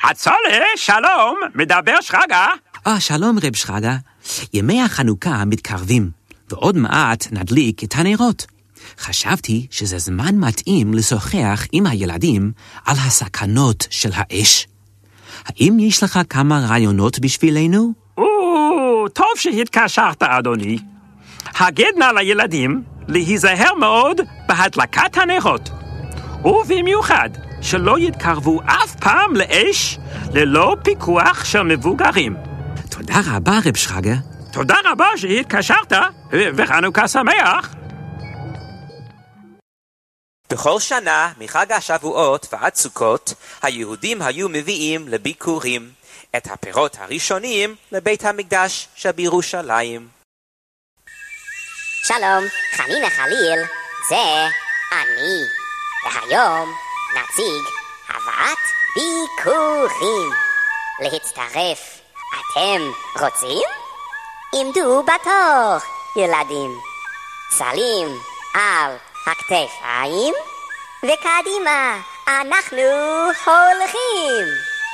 הצולה, שלום, מדבר שרגא. שלום רב שרגא. ימי החנוכה מתקרבים, ועוד מעט נדליק את הנרות. חשבתי שזה זמן מתאים לשוחח עם הילדים על הסכנות של האש. האם יש לך כמה רעיונות בשבילנו? טוב שהתקשרת, אדוני. הגד נא לילדים להיזהר מאוד בהדלקת הנרות, ובמיוחד שלא יתקרבו אף פעם לאש ללא פיקוח של מבוגרים. תודה רבה רב שרגא. תודה רבה שהתקשרת, וחנוכה שמח. בכל שנה, מחג השבועות ועד סוכות, היהודים היו מביאים לביקורים את הפירות הראשונים לבית המקדש שבירושלים. שלום, חנינה חליל, זה אני. והיום נציג הבאת ביקורים. להצטרף, אתם רוצים? עמדו בתור, ילדים. סלים על הכתפיים, וקדימה, אנחנו הולכים.